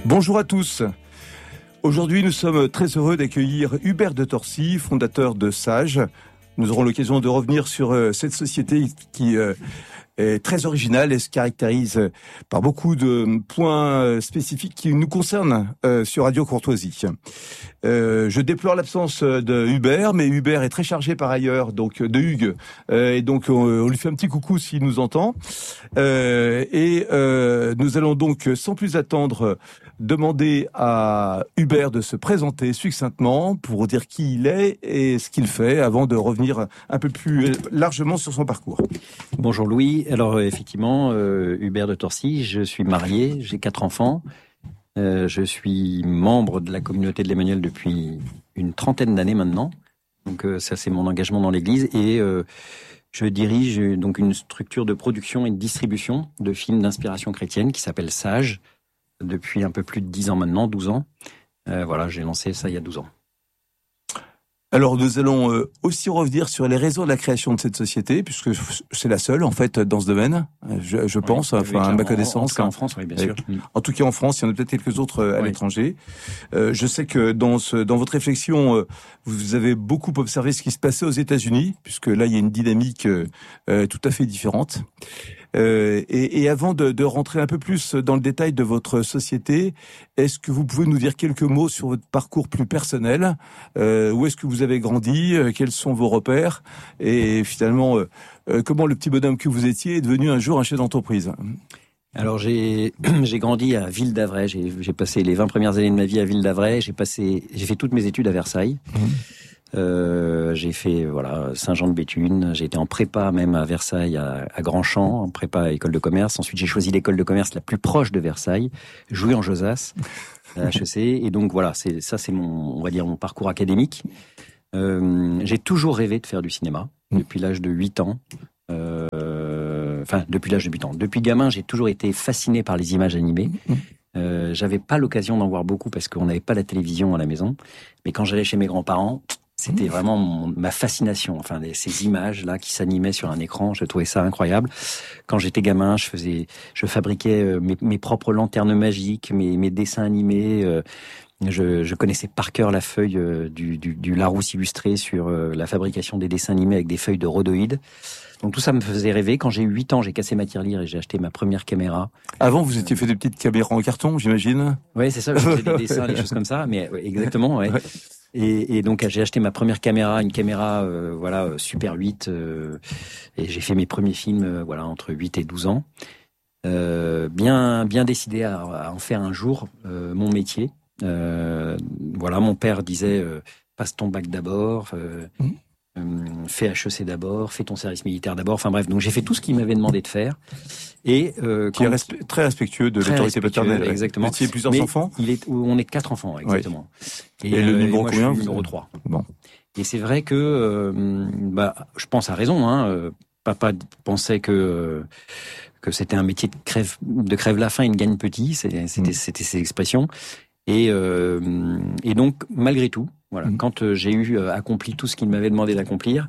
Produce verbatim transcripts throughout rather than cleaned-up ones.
Bonjour à tous. Aujourd'hui, nous sommes très heureux d'accueillir Hubert de Torcy, fondateur de Sage. Nous aurons l'occasion de revenir sur cette société qui est très originale et se caractérise par beaucoup de points spécifiques qui nous concernent sur Radio Courtoisie. Euh, je déplore l'absence de Hubert, mais Hubert est très chargé par ailleurs, donc de Hugues, euh, et donc on, on lui fait un petit coucou s'il nous entend. Euh, et euh, nous allons donc, sans plus attendre, demander à Hubert de se présenter succinctement pour dire qui il est et ce qu'il fait, avant de revenir un peu plus largement sur son parcours. Bonjour Louis. Alors effectivement, euh, Hubert de Torcy, je suis marié, j'ai quatre enfants. Euh, je suis membre de la communauté de l'Emmanuel depuis une trentaine d'années maintenant. Donc euh, ça, c'est mon engagement dans l'Église. Et euh, je dirige donc une structure de production et de distribution de films d'inspiration chrétienne qui s'appelle Sage depuis un peu plus de dix ans maintenant, douze ans. Euh, voilà, j'ai lancé ça il y a douze ans. Alors nous allons euh, aussi revenir sur les raisons de la création de cette société, puisque c'est la seule en fait dans ce domaine, je, je pense, oui, enfin à ma connaissance. En, en tout cas en France, oui, bien sûr. En tout cas en France, il y en a peut-être quelques autres à oui. l'étranger. Euh, je sais que dans ce, dans votre réflexion, euh, vous avez beaucoup observé ce qui se passait aux États-Unis, puisque là il y a une dynamique euh, tout à fait différente. Euh, et, et avant de, de rentrer un peu plus dans le détail de votre société, est-ce que vous pouvez nous dire quelques mots sur votre parcours plus personnel ? euh, Où est-ce que vous avez grandi ? Quels sont vos repères ? Et finalement, euh, comment le petit bonhomme que vous étiez est devenu un jour un chef d'entreprise ? Alors j'ai j'ai grandi à Ville-d'Avray. J'ai, j'ai passé les vingt premières années de ma vie à Ville-d'Avray. J'ai passé j'ai fait toutes mes études à Versailles. Mmh. Euh, j'ai fait voilà Saint-Jean-de-Béthune, j'ai été en prépa même à Versailles, à, à Grandchamp, en prépa à école de commerce. Ensuite j'ai choisi l'école de commerce la plus proche de Versailles, Jouy-en-Josas, à H E C. Et donc voilà, c'est ça c'est mon on va dire mon parcours académique. Euh, j'ai toujours rêvé de faire du cinéma depuis l'âge de huit ans. Euh, enfin depuis l'âge de huit ans. Depuis gamin j'ai toujours été fasciné par les images animées. Euh, j'avais pas l'occasion d'en voir beaucoup parce qu'on n'avait pas la télévision à la maison. Mais quand j'allais chez mes grands-parents, c'était vraiment mon, ma fascination. Enfin, les, ces images-là qui s'animaient sur un écran, je trouvais ça incroyable. Quand j'étais gamin, je faisais, je fabriquais euh, mes, mes propres lanternes magiques, mes, mes dessins animés. Euh, je, je connaissais par cœur la feuille euh, du, du, du Larousse illustré sur euh, la fabrication des dessins animés avec des feuilles de rhodoïdes. Donc tout ça me faisait rêver. Quand j'ai eu huit ans, j'ai cassé ma tirelire et j'ai acheté ma première caméra. Avant, vous étiez fait des petites caméras en carton, j'imagine ? Oui, c'est ça, je faisais des dessins, des choses comme ça, mais ouais, exactement, ouais. ouais. Et, et donc j'ai acheté ma première caméra, une caméra euh, voilà Super huit, euh, et j'ai fait mes premiers films euh, voilà entre huit et douze ans. Euh, bien bien décidé à, à en faire un jour euh, mon métier. Euh, voilà, mon père disait euh, passe ton bac d'abord. Euh, mmh. Euh, fais H E C d'abord, fais ton service militaire d'abord. Enfin bref, donc j'ai fait tout ce qu'il m'avait demandé de faire. Et euh, qui est respe- très respectueux de très l'autorité respectueux, paternelle. Exactement. Vous étiez plusieurs Mais enfants. Il est, on est quatre enfants, exactement. Ouais. Et, et le euh, numéro et moi, combien? Je suis numéro trois. Bon. Et c'est vrai que, euh, bah, je pense à raison. Hein, euh, papa pensait que euh, que c'était un métier de crève de crève la faim et de gagne petit. C'était c'était, mmh. c'était ses expressions. Et euh, et donc malgré tout, voilà, mmh. quand euh, j'ai eu euh, accompli tout ce qu'il m'avait demandé d'accomplir.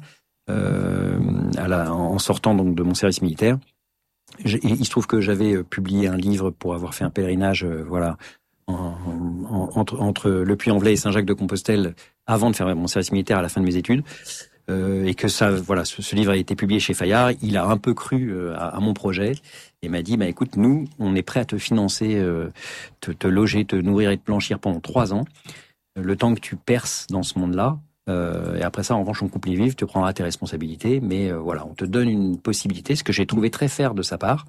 Euh, à la, en sortant donc de mon service militaire, il se trouve que j'avais publié un livre pour avoir fait un pèlerinage, euh, voilà, en, en, entre, entre Le Puy-en-Velay et Saint-Jacques-de-Compostelle, avant de faire mon service militaire à la fin de mes études, euh, et que ça, voilà, ce, ce livre a été publié chez Fayard. Il a un peu cru euh, à, à mon projet et m'a dit, bah écoute, nous, on est prêt à te financer, euh, te, te loger, te nourrir et te blanchir pendant trois ans, le temps que tu perces dans ce monde-là. Euh, et après ça, en revanche, on coupe les vifs, tu prendras tes responsabilités, mais euh, voilà, on te donne une possibilité, ce que j'ai trouvé très fair de sa part.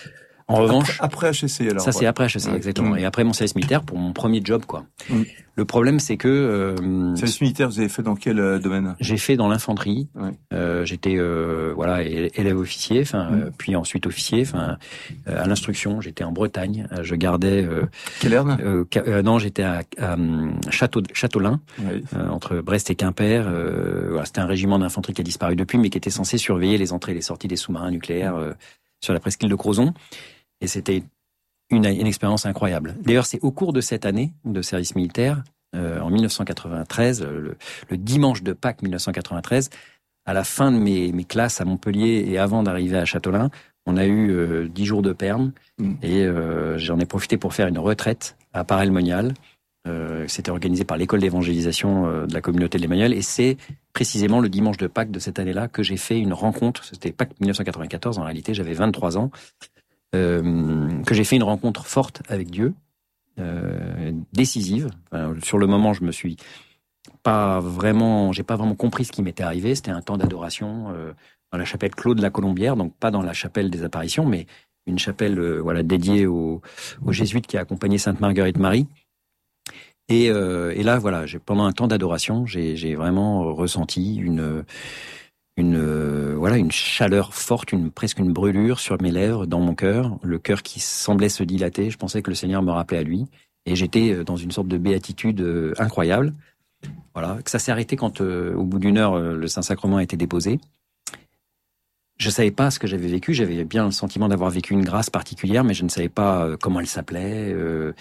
En revanche, après, après H E C, alors. Ça, c'est après H E C, ouais. Exactement. Mmh. Et après mon service militaire pour mon premier job, quoi. Mmh. Le problème, c'est que euh, service militaire, vous avez fait dans quel euh, domaine ? J'ai fait dans l'infanterie. Ouais. Euh, j'étais euh, voilà élève officier, enfin mmh. euh, puis ensuite officier, enfin euh, à l'instruction. J'étais en Bretagne. Euh, je gardais. Euh, Quelle euh, euh, Non, j'étais à, à Château, Châteaulin, ouais. euh, entre Brest et Quimper. Euh, voilà, c'était un régiment d'infanterie qui a disparu depuis, mais qui était censé surveiller les entrées et les sorties des sous-marins nucléaires euh, sur la presqu'île de Crozon. Et c'était une, une expérience incroyable. D'ailleurs, c'est au cours de cette année de service militaire, euh, en dix-neuf cent quatre-vingt-treize, le, le dimanche de Pâques dix-neuf cent quatre-vingt-treize, à la fin de mes, mes classes à Montpellier et avant d'arriver à Châteaulin, On a eu euh, dix jours de perme mmh. et euh, j'en ai profité pour faire une retraite à Paray-le-Monial. Euh, c'était organisé par l'école d'évangélisation euh, de la communauté de l'Emmanuel et c'est précisément le dimanche de Pâques de cette année-là que j'ai fait une rencontre. C'était Pâques dix-neuf cent quatre-vingt-quatorze, en réalité j'avais vingt-trois ans, euh, que j'ai fait une rencontre forte avec Dieu, euh, décisive. Enfin, sur le moment, je me suis pas vraiment, j'ai pas vraiment compris ce qui m'était arrivé. C'était un temps d'adoration euh, dans la chapelle Claude la Colombière, donc pas dans la chapelle des apparitions, mais une chapelle euh, voilà dédiée aux, aux jésuites qui a accompagné Sainte Marguerite Marie. Et, euh, et là, voilà, j'ai, pendant un temps d'adoration, j'ai, j'ai vraiment ressenti une, une, euh, voilà, une chaleur forte, une, presque une brûlure sur mes lèvres, dans mon cœur, le cœur qui semblait se dilater. Je pensais que le Seigneur me rappelait à lui. Et j'étais dans une sorte de béatitude euh, incroyable. Voilà, que ça s'est arrêté quand, euh, au bout d'une heure, euh, le Saint-Sacrement a été déposé. Je savais pas ce que j'avais vécu. J'avais bien le sentiment d'avoir vécu une grâce particulière, mais je ne savais pas euh, comment elle s'appelait. Euh,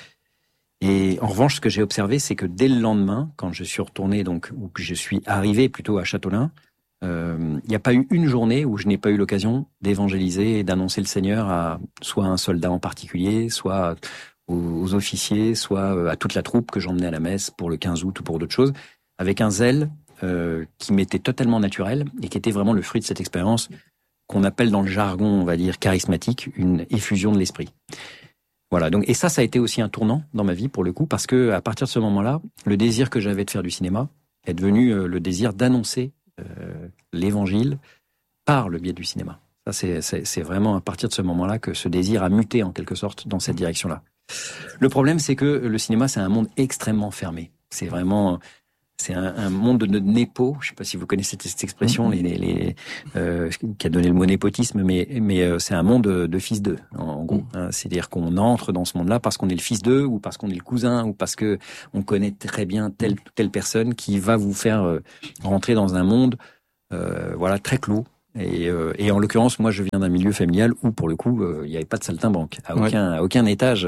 Et en revanche, ce que j'ai observé, c'est que dès le lendemain, quand je suis retourné, donc, ou que je suis arrivé plutôt à Châteaulin, euh, il n'y a pas eu une journée où je n'ai pas eu l'occasion d'évangéliser et d'annoncer le Seigneur à soit un soldat en particulier, soit aux, aux officiers, soit à toute la troupe que j'emmenais à la messe pour le quinze août ou pour d'autres choses, avec un zèle euh, qui m'était totalement naturel et qui était vraiment le fruit de cette expérience qu'on appelle dans le jargon, on va dire, charismatique, une effusion de l'esprit. Voilà, donc, et ça, ça a été aussi un tournant dans ma vie, pour le coup, parce que à partir de ce moment-là, le désir que j'avais de faire du cinéma est devenu euh, le désir d'annoncer euh, l'évangile par le biais du cinéma. Ça, c'est, c'est, c'est vraiment à partir de ce moment-là que ce désir a muté, en quelque sorte, dans cette direction-là. Le problème, c'est que le cinéma, c'est un monde extrêmement fermé. C'est vraiment... C'est un, un monde de népo. Je ne sais pas si vous connaissez cette expression, les, les, les, euh, qui a donné le mot népotisme, mais, mais euh, c'est un monde de, de fils d'eux, en, en gros. Hein. C'est-à-dire qu'on entre dans ce monde-là parce qu'on est le fils d'eux, ou parce qu'on est le cousin, ou parce que on connaît très bien telle ou telle personne qui va vous faire euh, rentrer dans un monde, euh, voilà, très clos. Et, euh, et en l'occurrence, moi, je viens d'un milieu familial où, pour le coup, euh, il n'y avait pas de saltimbanque à aucun, ouais. à aucun étage,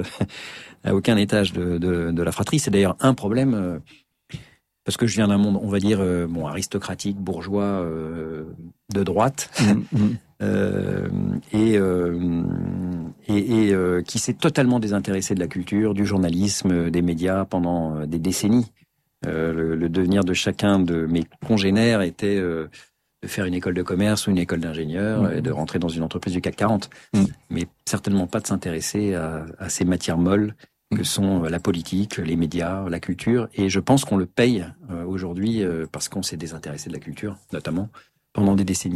à aucun étage de, de, de la fratrie. C'est d'ailleurs un problème. Euh, Parce que je viens d'un monde, on va dire, euh, bon, aristocratique, bourgeois, euh, de droite, mmh. euh, et, euh, et, et euh, qui s'est totalement désintéressé de la culture, du journalisme, des médias pendant euh, des décennies. Euh, le, le devenir de chacun de mes congénères était euh, de faire une école de commerce ou une école d'ingénieur mmh. et de rentrer dans une entreprise du C A C quarante, mmh. mais certainement pas de s'intéresser à, à ces matières molles que sont la politique, les médias, la culture. Et je pense qu'on le paye euh, aujourd'hui euh, parce qu'on s'est désintéressé de la culture, notamment, pendant des décennies.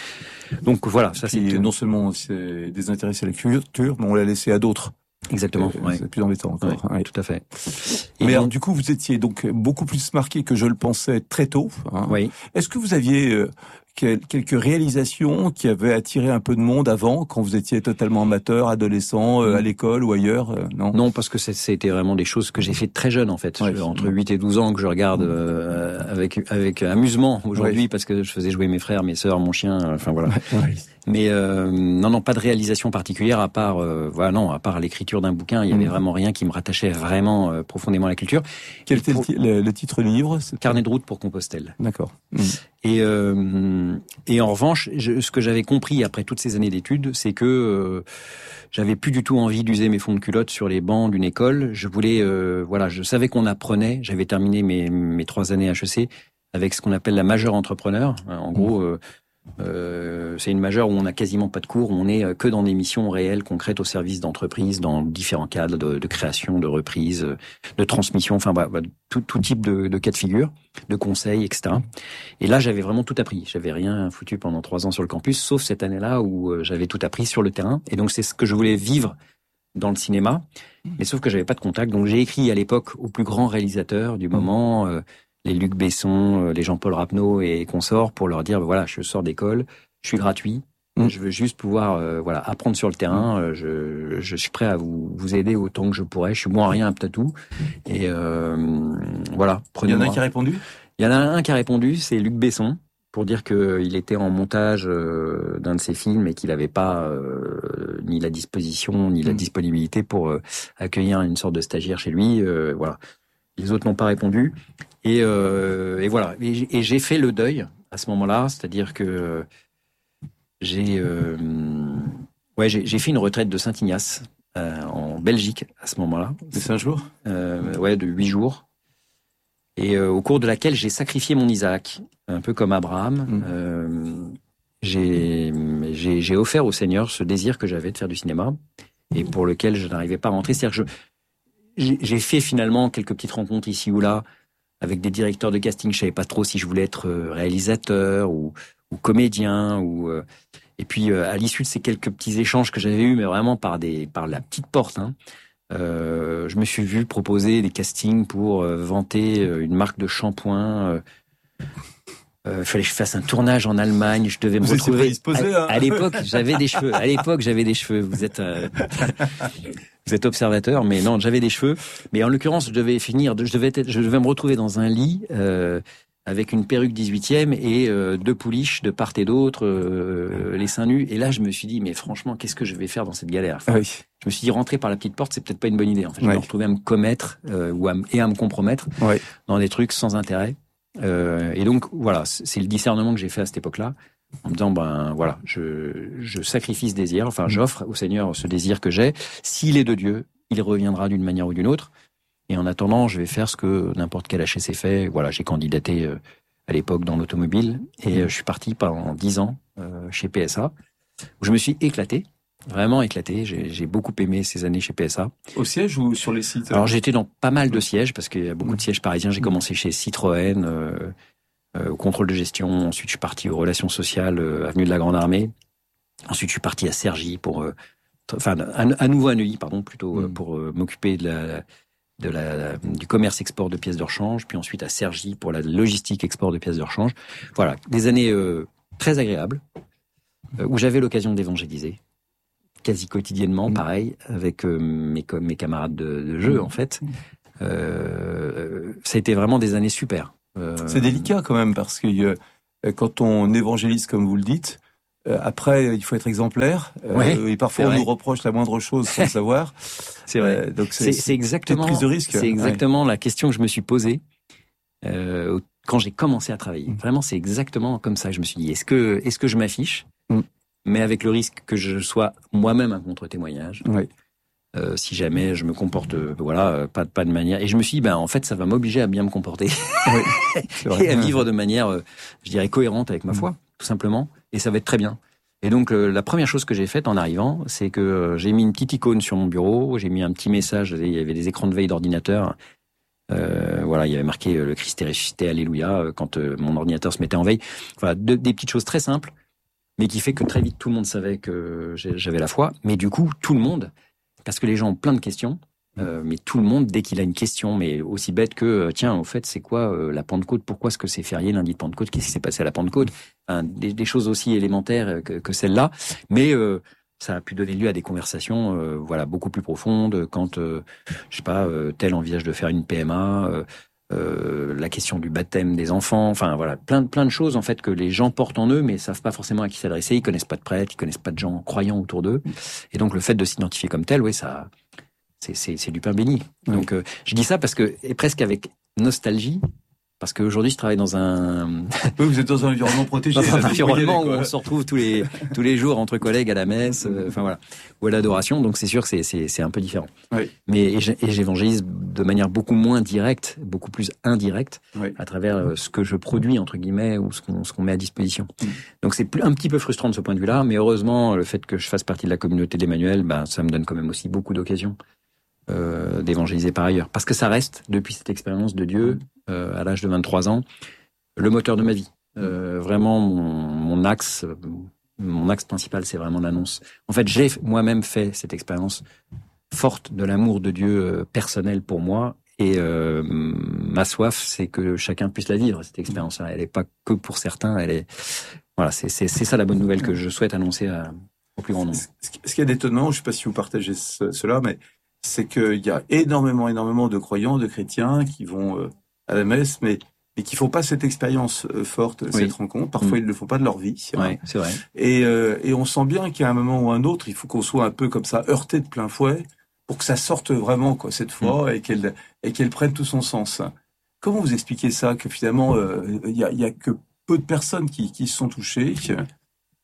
Donc voilà, ça Puis, c'est... Non seulement on s'est désintéressé de la culture, mais on l'a laissé à d'autres. Exactement. Euh, ouais. C'est plus embêtant encore. Ouais, ouais. Tout à fait. Et mais donc, alors, du coup, vous étiez donc beaucoup plus marqué que je le pensais très tôt. Hein. Oui. Est-ce que vous aviez... Euh, quelques réalisations qui avaient attiré un peu de monde avant, quand vous étiez totalement amateur, adolescent, euh, à l'école ou ailleurs, euh, non? Non, parce que c'était vraiment des choses que j'ai fait très jeune, en fait. Ouais, je, entre huit et douze ans, que je regarde euh, avec avec amusement aujourd'hui, ouais. parce que je faisais jouer mes frères, mes sœurs, mon chien, enfin voilà. Ouais. Mais euh, non, non, pas de réalisation particulière, à part, euh, voilà, non, à part l'écriture d'un bouquin, il y avait mmh. vraiment rien qui me rattachait vraiment euh, profondément à la culture. Quel était pour... le, le titre du livre? Carnet de route pour Compostelle. D'accord. Mmh. Et, euh, et en revanche, je, ce que j'avais compris après toutes ces années d'études, c'est que euh, j'avais plus du tout envie d'user mes fonds de culotte sur les bancs d'une école. Je voulais, euh, voilà, je savais qu'on apprenait. J'avais terminé mes, mes trois années H E C avec ce qu'on appelle la majeure entrepreneur. En gros, euh, euh, c'est une majeure où on n'a quasiment pas de cours, où on est que dans des missions réelles, concrètes au service d'entreprises, dans différents cadres de, de création, de reprise, de transmission, enfin bah, bah, tout, tout type de, de cas de figure, de conseils, et cetera. Et là, j'avais vraiment tout appris. J'avais rien foutu pendant trois ans sur le campus, sauf cette année-là où euh, j'avais tout appris sur le terrain. Et donc, c'est ce que je voulais vivre dans le cinéma, mais sauf que j'avais pas de contact. Donc, j'ai écrit à l'époque aux plus grands réalisateurs du moment, euh, les Luc Besson, les Jean-Paul Rapneau et consorts, pour leur dire, voilà, je sors d'école, je suis gratuit, mmh. je veux juste pouvoir euh, voilà, apprendre sur le terrain, euh, je, je suis prêt à vous, vous aider autant que je pourrais, je suis bon à rien, peut-être tout. Et euh, voilà, prenez-moi. Il y en a un qui a répondu ? Il y en a un qui a répondu, c'est Luc Besson, pour dire qu'il était en montage euh, d'un de ses films et qu'il n'avait pas euh, ni la disposition, ni la mmh. disponibilité pour euh, accueillir une sorte de stagiaire chez lui, euh, voilà. Les autres n'ont pas répondu. Et, euh, et voilà. Et, et j'ai fait le deuil à ce moment-là, c'est-à-dire que j'ai, euh, Ouais, j'ai, j'ai fait une retraite de Saint-Ignace euh, en Belgique à ce moment-là. De cinq jours euh, Ouais, de huit jours. Et euh, au cours de laquelle j'ai sacrifié mon Isaac, un peu comme Abraham. Mmh. Euh, j'ai, j'ai, j'ai offert au Seigneur ce désir que j'avais de faire du cinéma et pour lequel je n'arrivais pas à rentrer. C'est-à-dire que je, j'ai, j'ai fait finalement quelques petites rencontres ici ou là avec des directeurs de casting. Je savais pas trop si je voulais être réalisateur ou, ou comédien. Ou, euh, et puis euh, à l'issue de ces quelques petits échanges que j'avais eus, mais vraiment par, des, par la petite porte, hein, Euh, je me suis vu proposer des castings pour euh, vanter euh, une marque de shampoing. Euh, euh, fallait que je fasse un tournage en Allemagne. Je devais me Vous retrouver. Disposé, hein. à, à l'époque, j'avais des cheveux. À l'époque, j'avais des cheveux. Vous êtes, euh, vous êtes observateur, mais non, j'avais des cheveux. Mais en l'occurrence, je devais finir. Je devais, être, je devais me retrouver dans un lit euh, avec une perruque dix-huitième et euh, deux pouliches de part et d'autre, euh, les seins nus. Et là, je me suis dit, mais franchement, qu'est-ce que je vais faire dans cette galère? Enfin, oui. Je me suis dit, rentrer par la petite porte, c'est peut-être pas une bonne idée. En fait, je ouais. me retrouvais à me commettre euh, ou à, et à me compromettre ouais. dans des trucs sans intérêt. Euh, et donc, voilà, c'est le discernement que j'ai fait à cette époque-là, en me disant, ben voilà, je, je sacrifie ce désir, enfin, j'offre au Seigneur ce désir que j'ai. S'il est de Dieu, il reviendra d'une manière ou d'une autre. Et en attendant, je vais faire ce que n'importe quel H S C fait. Voilà, j'ai candidaté euh, à l'époque dans l'automobile et euh, je suis parti pendant dix ans euh, chez P S A, où je me suis éclaté. Vraiment éclaté. J'ai, j'ai beaucoup aimé ces années chez P S A. Au siège ou sur les sites? Alors j'étais dans pas mal de sièges parce qu'il y a beaucoup de sièges parisiens. J'ai commencé chez Citroën, euh, euh, au contrôle de gestion. Ensuite, je suis parti aux relations sociales, euh, avenue de la Grande Armée. Ensuite, je suis parti à Cergy pour, euh, enfin, à, à nouveau à Neuilly, pardon, plutôt euh, pour euh, m'occuper de la, de la, du commerce export de pièces de rechange. Puis ensuite à Cergy pour la logistique export de pièces de rechange. Voilà, des années euh, très agréables euh, où j'avais l'occasion d'évangéliser. Quasi quotidiennement, pareil, avec euh, mes, mes camarades de, de jeu, en fait. Euh, ça a été vraiment des années super. Euh... C'est délicat quand même, parce que euh, quand on évangélise, comme vous le dites, euh, après, il faut être exemplaire. Euh, ouais, et parfois, on vrai. nous reproche la moindre chose sans le savoir. C'est vrai. Euh, donc c'est, c'est, c'est exactement, prise de risque. C'est exactement ouais. la question que je me suis posée euh, quand j'ai commencé à travailler. Mmh. Vraiment, c'est exactement comme ça. Je me suis dit, est-ce que, est-ce que je m'affiche mmh. mais avec le risque que je sois moi-même un contre-témoignage. Oui. Euh, si jamais je me comporte, euh, voilà, euh, pas, pas de manière. Et je me suis dit, ben, en fait, ça va m'obliger à bien me comporter. Oui, et à vivre de manière, euh, je dirais, cohérente avec ma foi, mmh. tout simplement. Et ça va être très bien. Et donc, euh, la première chose que j'ai faite en arrivant, c'est que euh, j'ai mis une petite icône sur mon bureau, j'ai mis un petit message, il y avait des écrans de veille d'ordinateur. Euh, voilà, il y avait marqué euh, le Christ est ressuscité, alléluia, euh, quand euh, mon ordinateur se mettait en veille. Voilà, de, des petites choses très simples, mais qui fait que très vite tout le monde savait que j'avais la foi. Mais du coup, tout le monde, parce que les gens ont plein de questions, euh, mais tout le monde, dès qu'il a une question, mais aussi bête que, euh, tiens, au fait, c'est quoi euh, la Pentecôte? Pourquoi est-ce que c'est férié lundi de Pentecôte? Qu'est-ce qui s'est passé à la Pentecôte? Enfin, des, des choses aussi élémentaires que, que celles-là. Mais euh, ça a pu donner lieu à des conversations, euh, voilà, beaucoup plus profondes. Quand, euh, je sais pas, euh, tel envisage de faire une P M A. Euh, Euh, la question du baptême des enfants, enfin voilà, plein, plein de choses en fait que les gens portent en eux mais savent pas forcément à qui s'adresser, ils connaissent pas de prêtres, ils connaissent pas de gens croyants autour d'eux, et donc le fait de s'identifier comme tel, oui, ça, c'est, c'est, c'est du pain béni. Oui. Donc euh, je dis ça parce que, et presque avec nostalgie, parce qu'aujourd'hui je travaille dans un... Oui, vous êtes dans un environnement protégé. Dans un environnement où on se retrouve tous les, tous les jours entre collègues à la messe, euh, enfin voilà, ou à l'adoration, donc c'est sûr que c'est, c'est, c'est un peu différent. Oui. Mais, et j'évangélise de manière beaucoup moins directe, beaucoup plus indirecte, oui. à travers euh, ce que je produis, entre guillemets, ou ce qu'on, ce qu'on met à disposition. Mmh. Donc c'est plus, un petit peu frustrant de ce point de vue-là, mais heureusement, le fait que je fasse partie de la communauté d'Emmanuel, ben, ça me donne quand même aussi beaucoup d'occasions euh, d'évangéliser par ailleurs. Parce que ça reste, depuis cette expérience de Dieu, euh, à l'âge de vingt-trois ans, le moteur de ma vie. Euh, vraiment, mon, mon axe, mon axe principal, c'est vraiment l'annonce. En fait, j'ai moi-même fait cette expérience forte de l'amour de Dieu euh, personnel pour moi, et euh, ma soif, c'est que chacun puisse la vivre, cette expérience-là. Elle n'est pas que pour certains, elle est, voilà, c'est, c'est, c'est ça la bonne nouvelle que je souhaite annoncer à, au plus grand nombre. Ce qu'il y a d'étonnant, je ne sais pas si vous partagez ce, cela, mais c'est qu'il y a énormément, énormément de croyants, de chrétiens qui vont euh, à la messe, mais et qui font pas cette expérience euh, forte, oui. cette rencontre. Parfois, mmh. ils le font pas de leur vie. Oui, hein. c'est vrai. Et, euh, et on sent bien qu'à un moment ou un autre, il faut qu'on soit un peu comme ça, heurté de plein fouet, pour que ça sorte vraiment, quoi, cette foi, mmh. et qu'elle et qu'elle prenne tout son sens. Comment vous expliquez ça, que finalement, il euh, y a, y a que peu de personnes qui qui se sont touchées?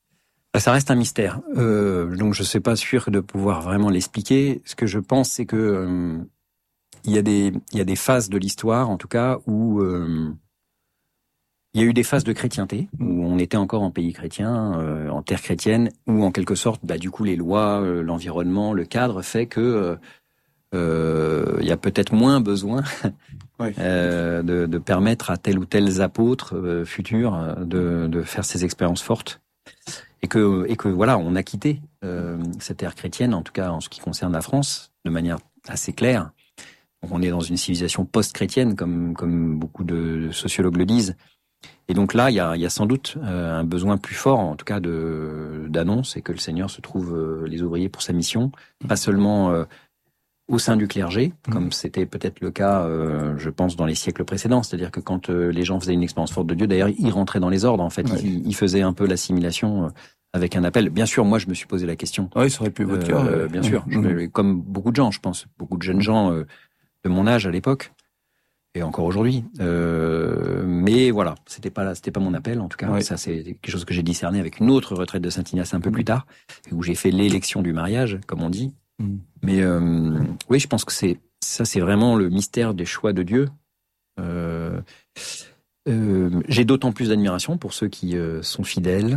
Ça reste un mystère. Euh, donc je ne suis pas sûr de pouvoir vraiment l'expliquer. Ce que je pense, c'est que euh, il y a des il y a des phases de l'histoire, en tout cas, où euh, il y a eu des phases de chrétienté, où on était encore en pays chrétien, euh, en terre chrétienne, où en quelque sorte, bah, du coup, les lois, euh, l'environnement, le cadre fait que euh, euh, il y a peut-être moins besoin oui. euh, de, de permettre à tel ou tel apôtre euh, futur de, de faire ces expériences fortes. Et que, et que voilà, on a quitté euh, cette ère chrétienne, en tout cas en ce qui concerne la France, de manière assez claire. Donc on est dans une civilisation post-chrétienne, comme, comme beaucoup de sociologues le disent. Et donc là, il y a, il y a sans doute euh, un besoin plus fort, en tout cas, de, d'annonce, et que le Seigneur se trouve euh, les ouvriers pour sa mission, pas seulement euh, au sein du clergé, comme c'était peut-être le cas, euh, je pense, dans les siècles précédents. C'est-à-dire que quand euh, les gens faisaient une expérience forte de Dieu, d'ailleurs, ils rentraient dans les ordres, en fait. Ouais. Ils, ils faisaient un peu l'assimilation euh, avec un appel. Bien sûr, moi, je me suis posé la question. Oui, ça aurait pu être votre cas. Euh, bien mmh. sûr. Mmh. Je, comme beaucoup de gens, je pense. Beaucoup de jeunes gens euh, de mon âge à l'époque. Et encore aujourd'hui. Euh, mais voilà, c'était pas c'était pas mon appel, en tout cas. Ouais. Ça, c'est quelque chose que j'ai discerné avec une autre retraite de Saint-Ignace un peu plus tard, où j'ai fait l'élection du mariage, comme on dit. Mm. Mais euh, oui, je pense que c'est ça, c'est vraiment le mystère des choix de Dieu. Euh, euh, j'ai d'autant plus d'admiration pour ceux qui euh, sont fidèles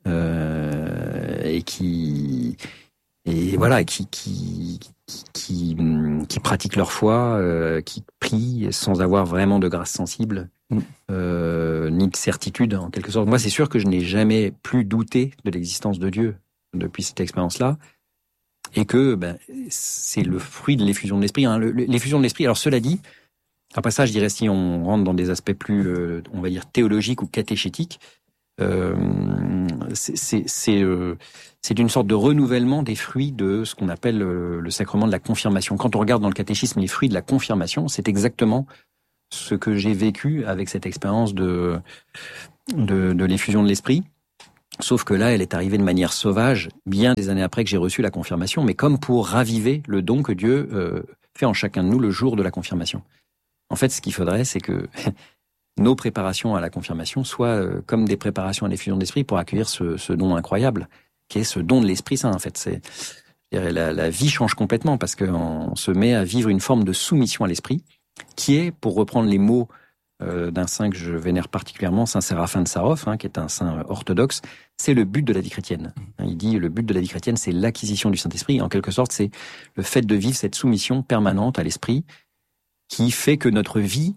euh, et qui et voilà, qui qui qui, qui, qui pratiquent leur foi, euh, qui prient sans avoir vraiment de grâce sensible, mm. euh, ni de certitude en quelque sorte. Moi, c'est sûr que je n'ai jamais plus douté de l'existence de Dieu depuis cette expérience-là. Et que ben, c'est le fruit de l'effusion de l'esprit. Hein. Le, l'effusion de l'esprit, alors cela dit, après ça, je dirais, si on rentre dans des aspects plus, euh, on va dire, théologiques ou catéchétiques, euh, c'est, c'est, c'est, euh, c'est une sorte de renouvellement des fruits de ce qu'on appelle euh, le sacrement de la confirmation. Quand on regarde dans le catéchisme les fruits de la confirmation, c'est exactement ce que j'ai vécu avec cette expérience de, de, de l'effusion de l'esprit. Sauf que là, elle est arrivée de manière sauvage, bien des années après que j'ai reçu la confirmation, mais comme pour raviver le don que Dieu euh, fait en chacun de nous le jour de la confirmation. En fait, ce qu'il faudrait, c'est que nos préparations à la confirmation soient euh, comme des préparations à l'effusion d'esprit pour accueillir ce, ce don incroyable, qui est ce don de l'Esprit Saint. En fait, c'est, je dirais, la, la vie change complètement parce qu'on se met à vivre une forme de soumission à l'Esprit, qui est, pour reprendre les mots Euh, d'un saint que je vénère particulièrement, saint Séraphin de Sarov, hein, qui est un saint orthodoxe, c'est le but de la vie chrétienne. Il dit le but de la vie chrétienne, c'est l'acquisition du Saint-Esprit. En quelque sorte, c'est le fait de vivre cette soumission permanente à l'Esprit qui fait que notre vie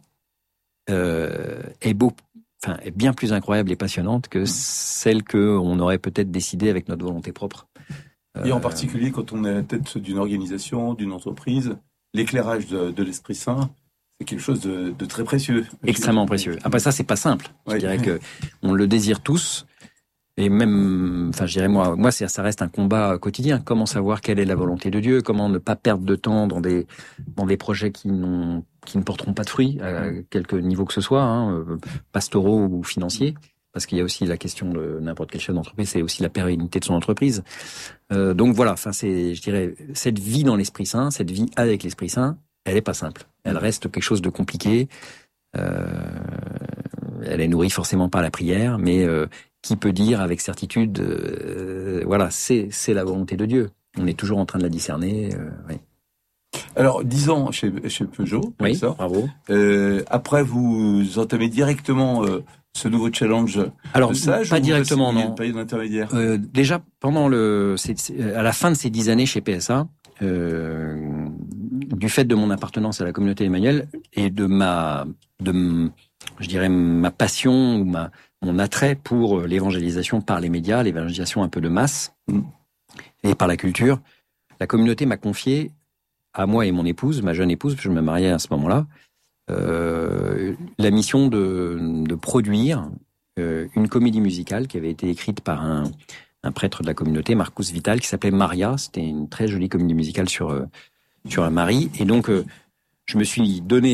euh, est beau, enfin est bien plus incroyable et passionnante que celle que on aurait peut-être décidé avec notre volonté propre. Et en particulier quand on est à la tête d'une organisation, d'une entreprise, l'éclairage de, de l'Esprit Saint. C'est quelque chose de, de très précieux. Extrêmement précieux. Après ça, c'est pas simple. Je ouais. dirais que on le désire tous. Et même, enfin, je dirais moi, moi, ça, ça reste un combat quotidien. Comment savoir quelle est la volonté de Dieu? Comment ne pas perdre de temps dans des, dans des projets qui n'ont, qui ne porteront pas de fruits, à quelque niveau que ce soit, hein, pastoraux ou financiers. Parce qu'il y a aussi la question de n'importe quel chef d'entreprise, c'est aussi la pérennité de son entreprise. Euh, donc voilà, enfin, c'est, je dirais, cette vie dans l'Esprit Saint, cette vie avec l'Esprit Saint, elle est pas simple. Elle reste quelque chose de compliqué. Euh, elle est nourrie forcément par la prière, mais euh, qui peut dire avec certitude, euh, voilà, c'est c'est la volonté de Dieu. On est toujours en train de la discerner. Euh, oui. Alors, dix ans chez chez Peugeot, oui, ça. Bravo. Euh, après, vous entamez directement euh, ce nouveau challenge. Alors, de sage, pas directement, non. Pas d'intermédiaire. Euh, déjà, pendant le, c'est, c'est, à la fin de ces dix années chez P S A. Euh, du fait de mon appartenance à la communauté Emmanuel et de ma, de, je dirais ma passion ou ma, mon attrait pour l'évangélisation par les médias, l'évangélisation un peu de masse et par la culture, la communauté m'a confié à moi et mon épouse, ma jeune épouse, parce que je me mariais à ce moment-là, euh, la mission de, de produire euh, une comédie musicale qui avait été écrite par un un prêtre de la communauté, Marcus Vital, qui s'appelait Maria. C'était une très jolie comédie musicale sur euh, sur un mari. Et donc, euh, je me suis donné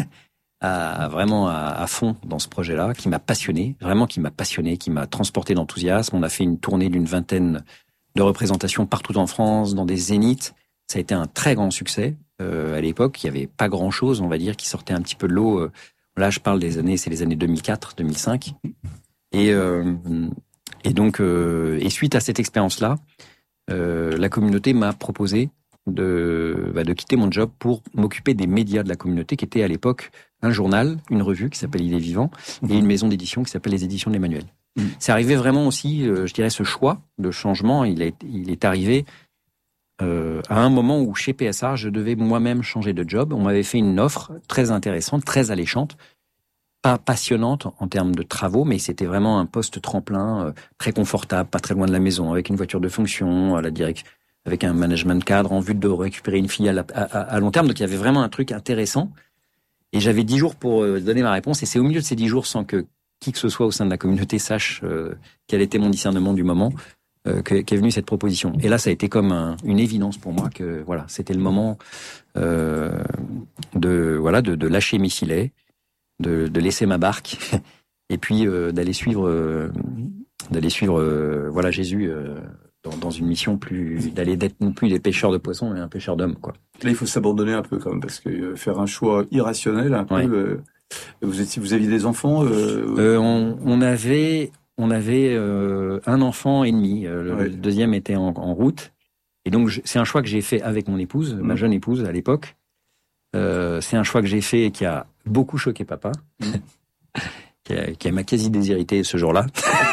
à, vraiment à, à fond dans ce projet-là, qui m'a passionné, vraiment qui m'a passionné, qui m'a transporté d'enthousiasme. On a fait une tournée d'une vingtaine de représentations partout en France, dans des zéniths. Ça a été un très grand succès. Euh, à l'époque, il y avait pas grand-chose, on va dire, qui sortait un petit peu de l'eau. Là, je parle des années, c'est les années deux mille quatre, deux mille cinq. Et... Euh, Et donc, euh, et suite à cette expérience-là, euh, la communauté m'a proposé de, bah, de quitter mon job pour m'occuper des médias de la communauté, qui était à l'époque un journal, une revue qui s'appelle Il est vivant, et une maison d'édition qui s'appelle les Éditions de l'Emmanuel. Mmh. C'est arrivé vraiment aussi, euh, je dirais, ce choix de changement, il est, il est arrivé euh, à un moment où chez P S A, je devais moi-même changer de job. On m'avait fait une offre très intéressante, très alléchante, pas passionnante en termes de travaux, mais c'était vraiment un poste tremplin, euh, très confortable, pas très loin de la maison, avec une voiture de fonction, à la direct, avec un management cadre en vue de récupérer une filiale à, à, à long terme. Donc il y avait vraiment un truc intéressant. Et j'avais dix jours pour euh, donner ma réponse. Et c'est au milieu de ces dix jours, sans que qui que ce soit au sein de la communauté sache euh, quel était mon discernement du moment, euh, qu'est venue cette proposition. Et là, ça a été comme un, une évidence pour moi que voilà, c'était le moment euh, de voilà de, de lâcher mes filets, de, de laisser ma barque, et puis euh, d'aller suivre euh, d'aller suivre euh, voilà Jésus. Euh, Dans, dans une mission plus d'aller d'être non plus des pêcheurs de poissons mais un pêcheur d'hommes, quoi. Là, il faut s'abandonner un peu quand même, parce que euh, faire un choix irrationnel un ouais. peu. Euh, vous étiez, vous aviez des enfants. Euh, euh, on, on avait on avait euh, un enfant et demi. Euh, le, ouais. le deuxième était en, en route. Et donc c'est un choix que j'ai fait avec mon épouse, mmh. ma jeune épouse à l'époque. Euh, c'est un choix que j'ai fait qui a beaucoup choqué papa. Mmh. Qui, a, qui m'a quasi désirité ce jour-là.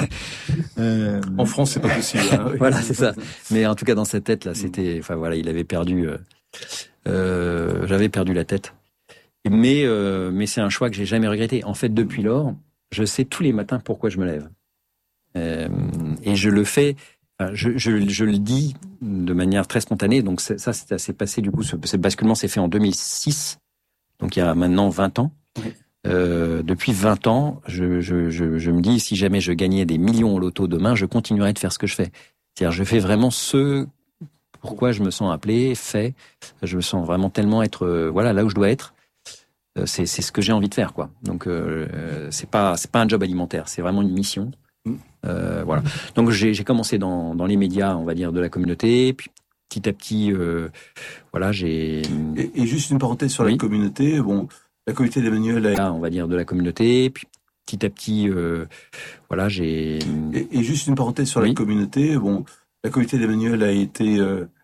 euh, en France, c'est pas possible. Hein, oui. Voilà, c'est ça. Mais en tout cas, dans sa tête, là, c'était, enfin voilà, il avait perdu, euh, euh, j'avais perdu la tête. Mais, euh, mais c'est un choix que j'ai jamais regretté. En fait, depuis lors, je sais tous les matins pourquoi je me lève. Euh, et je le fais, enfin, je, je, je le dis de manière très spontanée. Donc ça, ça s'est passé du coup, ce, ce basculement s'est fait en deux mille six, donc il y a maintenant vingt ans. Oui. Euh, depuis vingt ans, je, je, je, je me dis, si jamais je gagnais des millions au loto demain, je continuerai de faire ce que je fais. C'est-à-dire, je fais vraiment ce pourquoi je me sens appelé, fait. Je me sens vraiment tellement être, euh, voilà, là où je dois être. Euh, c'est, c'est ce que j'ai envie de faire, quoi. Donc, euh, c'est pas, c'est pas un job alimentaire, c'est vraiment une mission. Euh, voilà. Donc, j'ai, j'ai commencé dans, dans les médias, on va dire, de la communauté, puis petit à petit, euh, voilà, j'ai. Et, et juste une parenthèse sur oui. la communauté, bon. La communauté d'Emmanuel, a... on va dire de la communauté, puis petit à petit, euh, voilà, j'ai. Et, et juste une parenthèse sur oui. la communauté, bon, la communauté d'Emmanuel a été euh,